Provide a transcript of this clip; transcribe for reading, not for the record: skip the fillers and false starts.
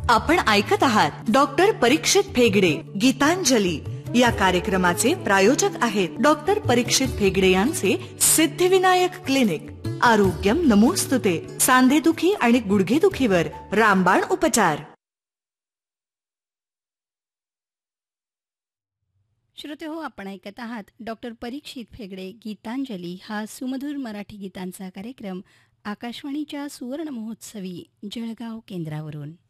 आपण ऐकत आहात डॉक्टर परीक्षित फेगडे गीतांजली या कार्यक्रमाचे प्रायोजक आहेत डॉक्टर परीक्षित फेगडे यांचे सिद्धिविनायक क्लिनिक. आरोग्यम नमोस्तुते. सांधेदुखी आणि गुडघेदुखीवर रामबाण उपचार. श्रोते हो, आपण ऐकत आहात डॉक्टर परीक्षित फेगडे गीतांजली हा सुमधुर मराठी गीतांचा कार्यक्रम आकाशवाणीच्या सुवर्ण महोत्सवी जळगाव केंद्रावरून.